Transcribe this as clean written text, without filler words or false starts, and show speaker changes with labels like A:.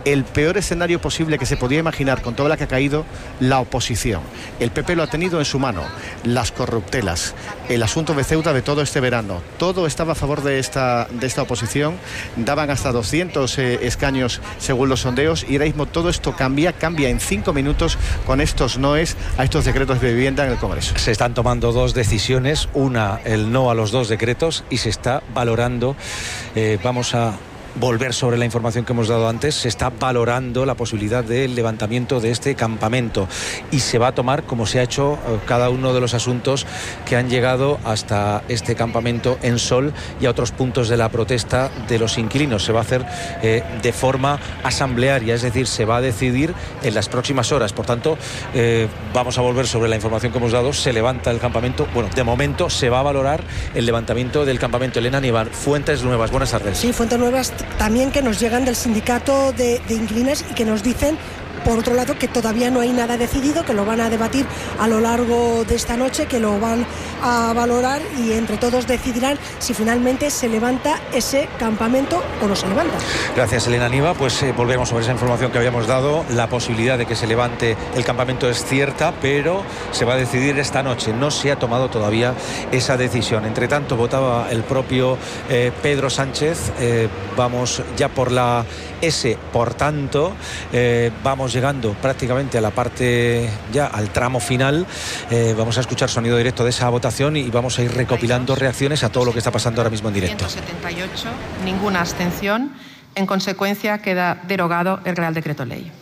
A: el peor escenario posible que se podía imaginar con toda la que ha caído la oposición. El PP lo ha tenido en su mano, las corruptelas, el asunto de Ceuta de todo este verano, todo estaba a favor de esta oposición, daban hasta 200 escaños según los sondeos, y ahora mismo todo esto cambia en 5 minutos con estos noes a estos decretos de vivienda en el Congreso.
B: Se están tomando dos decisiones, una el no a los dos decretos, y se está valorando, vamos a volver sobre la información que hemos dado antes, se está valorando la posibilidad del levantamiento de este campamento, y se va a tomar como se ha hecho cada uno de los asuntos que han llegado hasta este campamento en Sol y a otros puntos de la protesta de los inquilinos. Se va a hacer de forma asamblearia, es decir, se va a decidir en las próximas horas. Por tanto, vamos a volver sobre la información que hemos dado. Se levanta el campamento, bueno, de momento se va a valorar el levantamiento del campamento. Elena Aníbal, Fuentes Nuevas, buenas tardes.
C: Sí, Fuentes Nuevas también, que nos llegan del sindicato de inquilinos y que nos dicen, por otro lado, que todavía no hay nada decidido, que lo van a debatir a lo largo de esta noche, que lo van a valorar y entre todos decidirán si finalmente se levanta ese campamento o no se levanta.
B: Gracias, Elena Niva. Pues volvemos sobre esa información que habíamos dado. La posibilidad de que se levante el campamento es cierta, pero se va a decidir esta noche. No se ha tomado todavía esa decisión. Entre tanto, votaba el propio Pedro Sánchez. Vamos ya por la S, por tanto, vamos llegando prácticamente a la parte, ya al tramo final. Vamos a escuchar sonido directo de esa votación y vamos a ir recopilando reacciones a todo lo que está pasando ahora mismo en directo.
D: 178, ninguna abstención. En consecuencia, queda derogado el Real Decreto Ley.